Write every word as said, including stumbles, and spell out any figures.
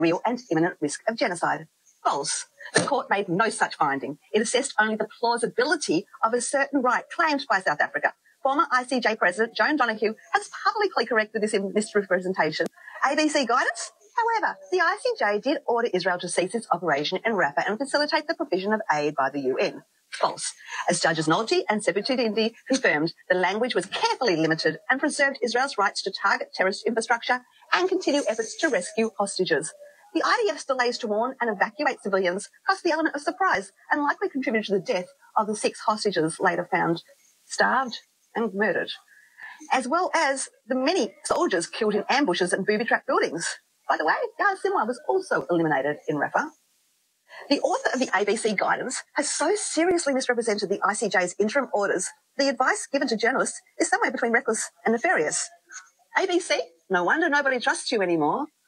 real and imminent risk of genocide. False. The court made no such finding. It assessed only the plausibility of a certain right claimed by South Africa. Former I C J President Joan Donoghue has publicly corrected this misrepresentation. A B C guidance? However, the I C J did order Israel to cease its operation in Rafah and facilitate the provision of aid by the U N. False. As Judges Nolte and Sebutindi confirmed, the language was carefully limited and preserved Israel's rights to target terrorist infrastructure and continue efforts to rescue hostages. The I D F's delays to warn and evacuate civilians caused the element of surprise and likely contributed to the death of the six hostages later found starved and murdered, as well as the many soldiers killed in ambushes and booby-trapped buildings. By the way, Yahya Sinwar was also eliminated in Rafah. The author of the A B C guidance has so seriously misrepresented the I C J's interim orders, the advice given to journalists is somewhere between reckless and nefarious. A B C, no wonder nobody trusts you anymore.